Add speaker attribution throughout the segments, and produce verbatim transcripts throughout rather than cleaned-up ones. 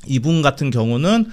Speaker 1: 이분 같은 경우는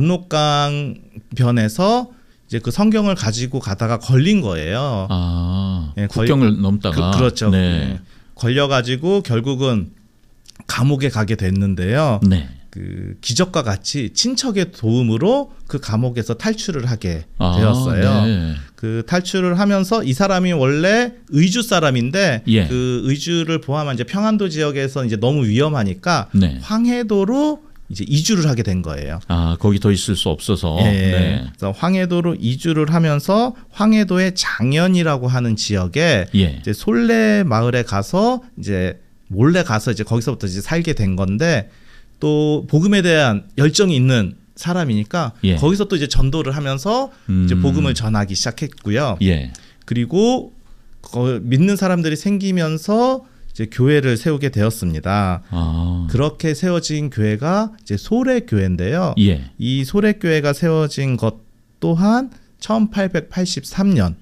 Speaker 1: 압록강 변에서 이제 그 성경을 가지고 가다가 걸린 거예요.
Speaker 2: 아,
Speaker 1: 예,
Speaker 2: 국경을
Speaker 1: 걸,
Speaker 2: 넘다가
Speaker 1: 그, 그렇죠.
Speaker 2: 네.
Speaker 1: 예, 걸려가지고 결국은 감옥에 가게 됐는데요.
Speaker 2: 네.
Speaker 1: 그 기적과 같이 친척의 도움으로 그 감옥에서 탈출을 하게
Speaker 2: 아,
Speaker 1: 되었어요.
Speaker 2: 네.
Speaker 1: 그 탈출을 하면서 이 사람이 원래 의주 사람인데
Speaker 2: 예.
Speaker 1: 그 의주를 포함한 이제 평안도 지역에서 이제 너무 위험하니까
Speaker 2: 네.
Speaker 1: 황해도로 이제 이주를 하게 된 거예요.
Speaker 2: 아, 거기 더 있을 수 없어서.
Speaker 1: 예.
Speaker 2: 네.
Speaker 1: 그래서 황해도로 이주를 하면서 황해도의 장현이라고 하는 지역에
Speaker 2: 예.
Speaker 1: 이제 솔레 마을에 가서 이제 몰래 가서 이제 거기서부터 이제 살게 된 건데 또 복음에 대한 열정이 있는 사람이니까
Speaker 2: 예.
Speaker 1: 거기서 또 이제 전도를 하면서
Speaker 2: 음.
Speaker 1: 이제 복음을 전하기 시작했고요.
Speaker 2: 예.
Speaker 1: 그리고 거, 믿는 사람들이 생기면서 이제 교회를 세우게 되었습니다.
Speaker 2: 아.
Speaker 1: 그렇게 세워진 교회가 이제 소래교회인데요.
Speaker 2: 예.
Speaker 1: 이 소래교회가 세워진 것 또한 천팔백팔십삼 년.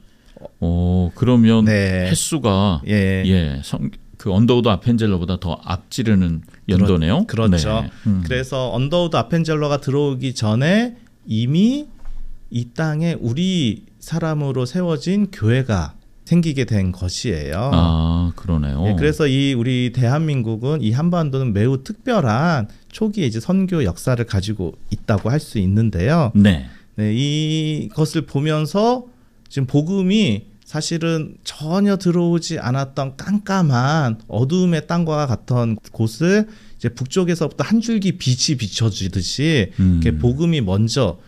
Speaker 2: 오, 그러면
Speaker 1: 네.
Speaker 2: 횟수가
Speaker 1: 예.
Speaker 2: 예. 성, 그 언더우드 아펜젤러보다 더 앞지르는 연도네요.
Speaker 1: 그렇, 그렇죠.
Speaker 2: 네. 음.
Speaker 1: 그래서 언더우드 아펜젤러가 들어오기 전에 이미 이 땅에 우리 사람으로 세워진 교회가 생기게 된 것이에요.
Speaker 2: 아, 그러네요.
Speaker 1: 예, 그래서 이 우리 대한민국은 이 한반도는 매우 특별한 초기에 이제 선교 역사를 가지고 있다고 할 수 있는데요.
Speaker 2: 네.
Speaker 1: 네, 이것을 보면서 지금 복음이 사실은 전혀 들어오지 않았던 깜깜한 어두움의 땅과 같던 곳을 이제 북쪽에서부터 한 줄기 빛이 비춰지듯이
Speaker 2: 음.
Speaker 1: 이렇게 복음이 먼저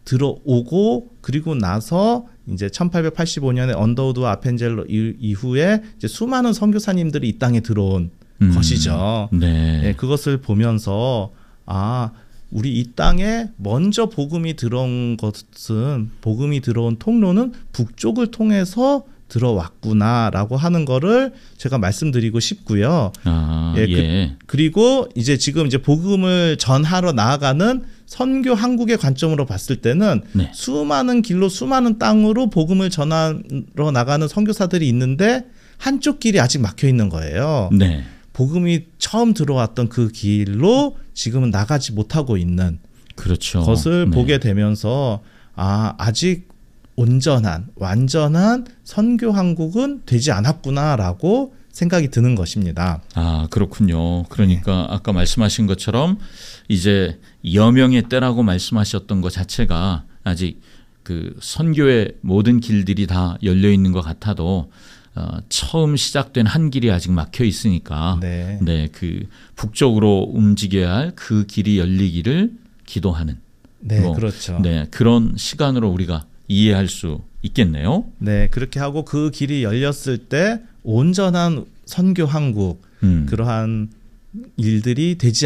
Speaker 1: 들어오고 그리고 나서 이제 천팔백팔십오 년에 언더우드 아펜젤러 이후에 이제 수많은 선교사님들이 이 땅에 들어온
Speaker 2: 음.
Speaker 1: 것이죠.
Speaker 2: 네.
Speaker 1: 네, 그것을 보면서 아 우리 이 땅에 먼저 복음이 들어온 것은 복음이 들어온 통로는 북쪽을 통해서 들어왔구나라고 하는 거를 제가 말씀드리고 싶고요.
Speaker 2: 아,
Speaker 1: 예,
Speaker 2: 예.
Speaker 1: 그, 그리고 이제 지금 이제 복음을 전하러 나아가는 선교 한국의 관점으로 봤을 때는
Speaker 2: 네.
Speaker 1: 수많은 길로 수많은 땅으로 복음을 전하러 나가는 선교사들이 있는데 한쪽 길이 아직 막혀 있는 거예요.
Speaker 2: 네.
Speaker 1: 복음이 처음 들어왔던 그 길로 지금은 나가지 못하고 있는
Speaker 2: 그렇죠.
Speaker 1: 것을
Speaker 2: 네.
Speaker 1: 보게 되면서 아 아직 온전한 완전한 선교 한국은 되지 않았구나라고 생각이 드는 것입니다.
Speaker 2: 아, 그렇군요. 그러니까 아까 말씀하신 것처럼 이제 여명의 때라고 말씀하셨던 것 자체가 아직 그 선교의 모든 길들이 다 열려 있는 것 같아도 어, 처음 시작된 한 길이 아직 막혀 있으니까
Speaker 1: 네.
Speaker 2: 네, 그 북쪽으로 움직여야 할 그 길이 열리기를 기도하는
Speaker 1: 네,
Speaker 2: 뭐,
Speaker 1: 그렇죠.
Speaker 2: 네, 그런 시간으로 우리가 이해할 수 있겠네요.
Speaker 1: 네, 그렇게 하고 그 길이 열렸을 때 온전한 선교 한국
Speaker 2: 음.
Speaker 1: 그러한 일들이 되지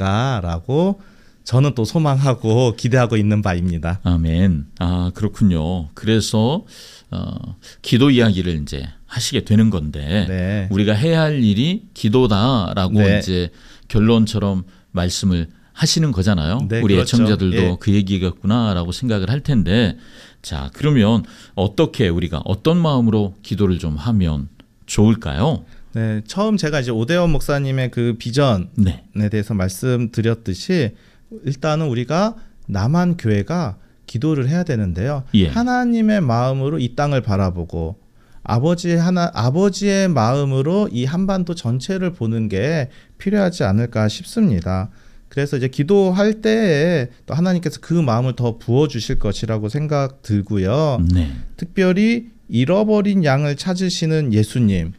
Speaker 1: 않을까라고 저는 또 소망하고 기대하고 있는 바입니다.
Speaker 2: 아멘. 아, 그렇군요. 그래서 어, 기도 이야기를 이제 하시게 되는 건데
Speaker 1: 네.
Speaker 2: 우리가 해야 할 일이 기도다라고
Speaker 1: 네.
Speaker 2: 이제 결론처럼 말씀을 하시는 거잖아요.
Speaker 1: 네,
Speaker 2: 우리
Speaker 1: 그렇죠.
Speaker 2: 애청자들도
Speaker 1: 예.
Speaker 2: 그 얘기겠구나라고 생각을 할 텐데 자, 그러면 어떻게 우리가 어떤 마음으로 기도를 좀 하면 좋을까요?
Speaker 1: 네, 처음 제가 이제 오대원 목사님의 그 비전에
Speaker 2: 네.
Speaker 1: 대해서 말씀드렸듯이 일단은 우리가 남한 교회가 기도를 해야 되는데요.
Speaker 2: 예.
Speaker 1: 하나님의 마음으로 이 땅을 바라보고 아버지의 하나 아버지의 마음으로 이 한반도 전체를 보는 게 필요하지 않을까 싶습니다. 그래서 이제 기도할 때에 또 하나님께서 그 마음을 더 부어 주실 것이라고 생각 들고요.
Speaker 2: 네.
Speaker 1: 특별히 잃어버린 양을 찾으시는 예수님,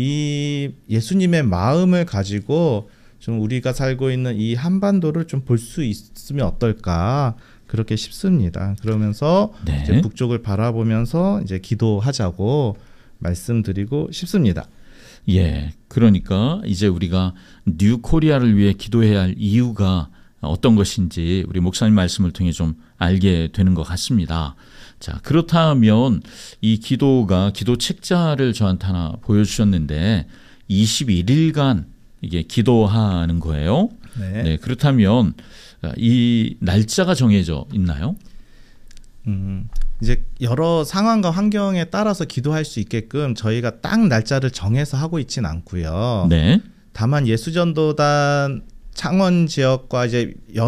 Speaker 1: 이 예수님의 마음을 가지고 좀 우리가 살고 있는 이 한반도를 좀 볼 수 있으면 어떨까 그렇게 싶습니다. 그러면서
Speaker 2: 네.
Speaker 1: 이제 북쪽을 바라보면서 이제 기도하자고 말씀드리고 싶습니다.
Speaker 2: 예, 그러니까 이제 우리가 뉴 코리아를 위해 기도해야 할 이유가 어떤 것인지 우리 목사님 말씀을 통해 좀 알게 되는 것 같습니다. 자, 그렇다면 이 기도가 기도 책자를 저한테 하나 보여주셨는데 이십일 일간 이게 기도하는 거예요.
Speaker 1: 네.
Speaker 2: 네, 그렇다면 이 날짜가 정해져 있나요?
Speaker 1: 음, 이제 여러 상황과 환경에 따라서 기도할 수 있게끔 저희가 딱 날짜를 정해서 하고 있진 않고요.
Speaker 2: 네.
Speaker 1: 다만 예수전도단 창원 지역과 이제